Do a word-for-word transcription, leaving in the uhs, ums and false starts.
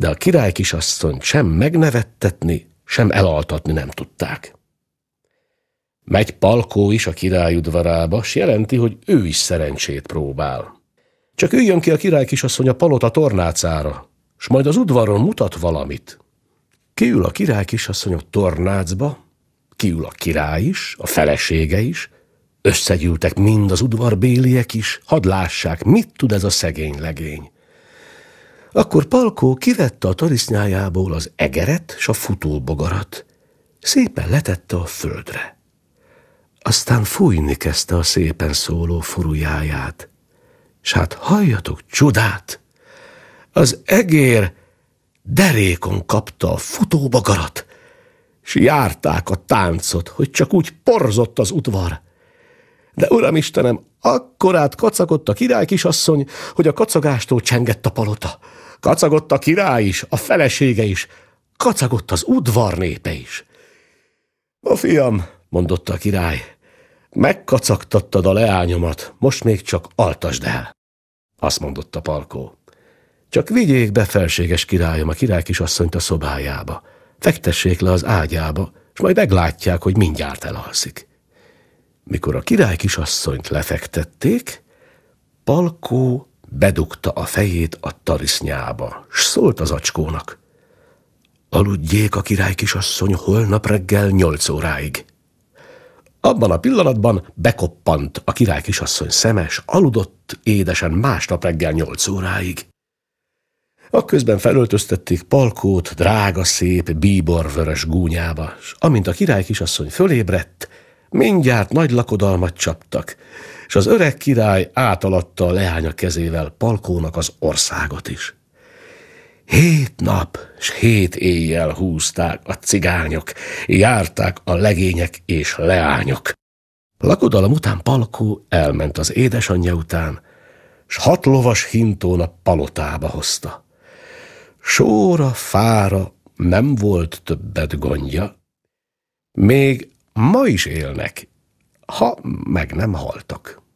de a király kisasszonyt sem megnevettetni, sem elaltatni nem tudták. Megy Palkó is a király udvarába, s jelenti, hogy ő is szerencsét próbál. Csak üljön ki a király kisasszony a palota tornácára, s majd az udvaron mutat valamit. Kiül a király kisasszony a tornácba, kiül a király is, a felesége is, összegyűltek mind az udvarbéliek is, hadd lássák, mit tud ez a szegény legény. Akkor Palkó kivette a tarisznyájából az egeret s a futóbogarat, szépen letette a földre. Aztán fújni kezdte a szépen szóló furujáját, s hát halljatok csodát, az egér derékon kapta a futóbogarat, s járták a táncot, hogy csak úgy porzott az udvar. De Uramistenem, akkorát kacagott a király kisasszony, hogy a kacagástól csengett a palota. Kacagott a király is, a felesége is, kacagott az udvar népe is. A fiam, mondotta a király, megkacagtattad a leányomat, most még csak altasd el. Azt mondotta Palkó. Csak vigyék be, felséges királyom, a király kisasszonyt a szobájába, fektessék le az ágyába, és majd meglátják, hogy mindjárt elalszik. Mikor a király kisasszonyt lefektették, Palkó bedugta a fejét a tarisznyába, s szólt az acskónak. Aludjék a király kisasszony holnap reggel nyolc óráig. Abban a pillanatban bekoppant a király kisasszony szeme, s aludott édesen másnap reggel nyolc óráig. Akközben felöltöztették Palkót drága szép bíborvörös gúnyába, s amint a király kisasszony fölébredt, mindjárt nagy lakodalmat csaptak, és az öreg király átalatta a leánya kezével Palkónak az országot is. Hét nap s hét éjjel húzták a cigányok, járták a legények és leányok. Lakodalom után Palkó elment az édesanyja után, s hat lovas hintón a palotába hozta. Sóra, fára nem volt többet gondja, még ma is élnek, ha meg nem haltak.